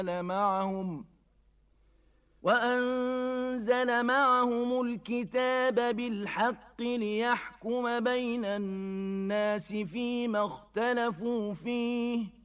وأنزل معهم الكتاب بالحق ليحكم بين الناس فيما اختلفوا فيه